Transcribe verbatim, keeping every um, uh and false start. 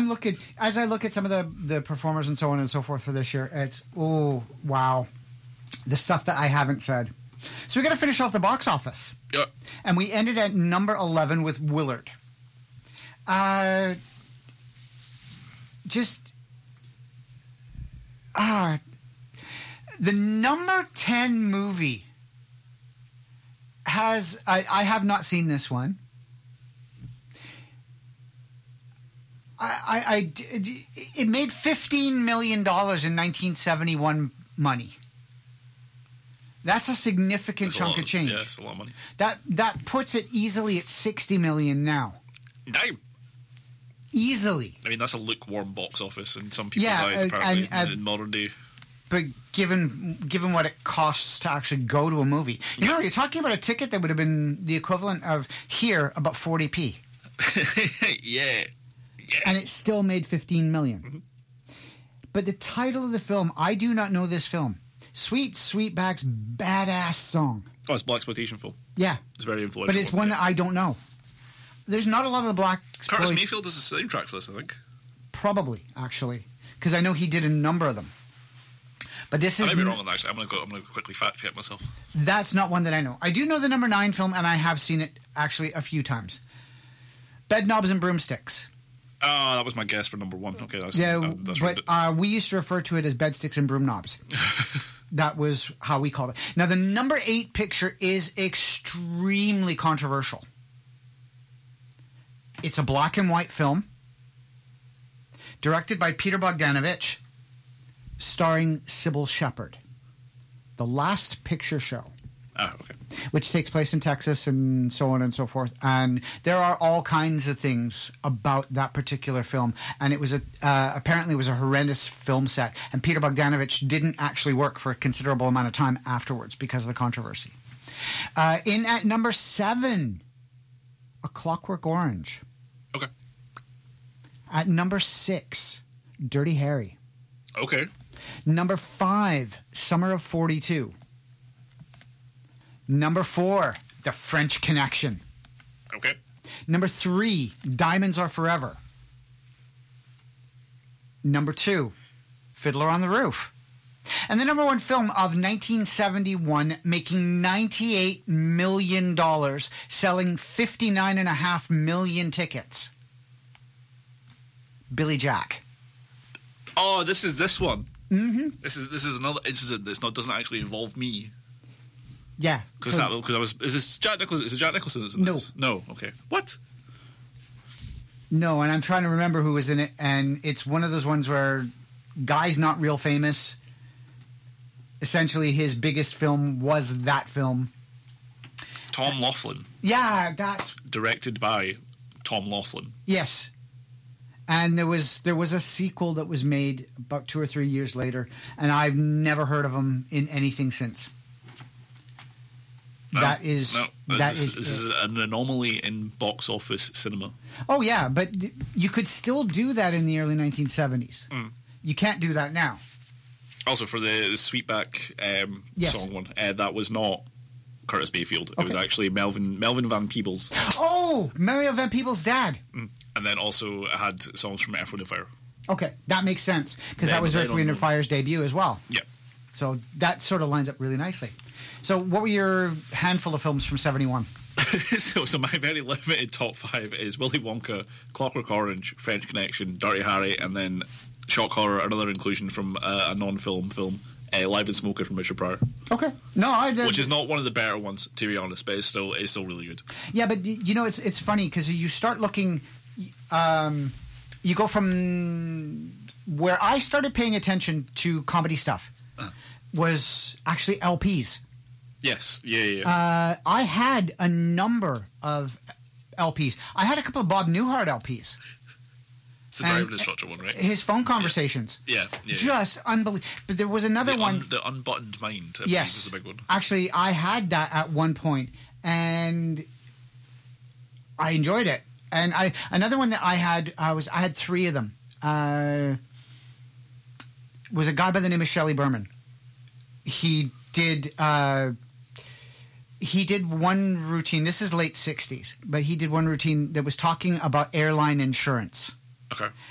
I'm looking as I look at some of the the performers and so on and so forth for this year. It's oh wow, the stuff that I haven't said. So we got to finish off the box office. Yeah. And we ended at number eleven with Willard. Uh, just ah, uh, the number ten movie has I, I have not seen this one. I, I, I it made fifteen million dollars in nineteen seventy-one money. That's a significant That's chunk a lot, of change. Yeah, it's a lot of money. That that puts it easily at sixty million now. Damn. Easily. I mean, that's a lukewarm box office in some people's Yeah, eyes, uh, apparently, and, uh, in modern day. But given given what it costs to actually go to a movie, you know, you're talking about a ticket that would have been the equivalent of here about forty p. yeah. yeah. And it still made fifteen million. Mm-hmm. But the title of the film, I do not know this film. Sweet Sweetback's badass song. Oh, it's a blaxploitation film. Yeah. It's very influential. But it's one yeah. that I don't know. There's not a lot of the black... Curtis Mayfield is the soundtrack for this, I think. Probably, actually. Because I know he did a number of them. But this I is... might be wrong on that, actually. I'm going to go. I'm going to quickly fact check myself. That's not one that I know. I do know the number nine film, and I have seen it, actually, a few times. Bedknobs and Broomsticks. Oh, that was my guess for number one. Okay, that's... Yeah, that, that's but right. uh, we used to refer to it as Bedsticks and Broomknobs. That was how we called it. Now, the number eight picture is extremely controversial. It's a black and white film, directed by Peter Bogdanovich, starring Sybil Shepherd. The Last Picture Show. Ah, okay. Which takes place in Texas and so on and so forth. And there are all kinds of things about that particular film. And it was a uh, apparently it was a horrendous film set. And Peter Bogdanovich didn't actually work for a considerable amount of time afterwards because of the controversy. Uh, in at number seven, A Clockwork Orange. Okay. At number six, Dirty Harry. Okay. Number five, Summer of forty-two. Number four, The French Connection. Okay. Number three, Diamonds Are Forever. Number two, Fiddler on the Roof. And the number one film of nineteen seventy-one, making ninety-eight million dollars, selling fifty-nine point five million tickets. Billy Jack. Oh, this is this one. Mm-hmm. This is this is another incident that's not doesn't actually involve me. Yeah. Because so, I was is this Jack Nicholson? Is it Jack Nicholson that's in No. this? No. Okay. What? No, and I'm trying to remember who was in it, and it's one of those ones where guy's not real famous. Essentially, his biggest film was that film. Tom Laughlin. Yeah, that's... Directed by Tom Laughlin. Yes. And there was there was a sequel that was made about two or three years later, and I've never heard of him in anything since. No, that is... No, that this, is, this is an anomaly in box office cinema. Oh, yeah, but you could still do that in the early nineteen seventies. Mm. You can't do that now. Also, for the, the Sweetback um, Yes. song one, uh, that was not Curtis Mayfield. It Okay. was actually Melvin Melvin Van Peebles. Oh, Mario Van Peebles' dad. Mm. And then also it had songs from Earth, Wind and Fire. Okay, that makes sense, because Then- that was then Earth, Wind on- and Fire's debut as well. Yeah. So that sort of lines up really nicely. So what were your handful of films from seventy-one? so, so my very limited top five is Willy Wonka, Clockwork Orange, French Connection, Dirty Harry, and then shock horror, another inclusion from uh, a non-film film, uh, Live and Smoker from Richard Pryor. Okay. No, I... The, Which is not one of the better ones, to be honest, but it's still it's still really good. Yeah, but y- you know, it's it's funny, because you start looking... Um, you go from... Where I started paying attention to comedy stuff Uh-huh. was actually L Ps. Yes, yeah, yeah. yeah. Uh, I had a number of L Ps. I had a couple of Bob Newhart L Ps. it's the and- driving instructor one, right? His phone conversations. Yeah, yeah. yeah. Just unbelievable. But there was another the, one... un, the Unbuttoned Mind, I Yes. believe, is the big one. Actually, I had that at one point, and I enjoyed it. And I another one that I had uh, was I had three of them. Uh, was a guy by the name of Shelley Berman. He did uh, he did one routine. This is late sixties, but he did one routine that was talking about airline insurance. Okay.